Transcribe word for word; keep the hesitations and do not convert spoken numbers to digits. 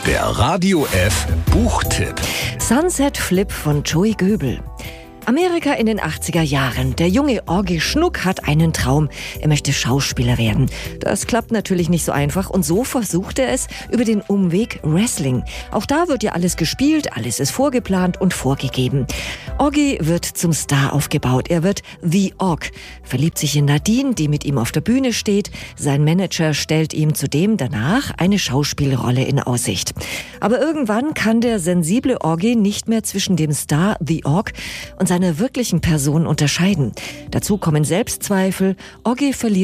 Der Radio F Buchtipp. Sunset Flip von Joey Goebel. Amerika in den achtziger Jahren. Der junge Orgi Schnuck hat einen Traum. Er möchte Schauspieler werden. Das klappt natürlich nicht so einfach und so versucht er es über den Umweg Wrestling. Auch da wird ja alles gespielt, alles ist vorgeplant und vorgegeben. Orgi wird zum Star aufgebaut. Er wird The Org, verliebt sich in Nadine, die mit ihm auf der Bühne steht. Sein Manager stellt ihm zudem danach eine Schauspielrolle in Aussicht. Aber irgendwann kann der sensible Orgi nicht mehr zwischen dem Star The Org und seiner wirklichen Person unterscheiden. Dazu kommen Selbstzweifel. Orgi verliert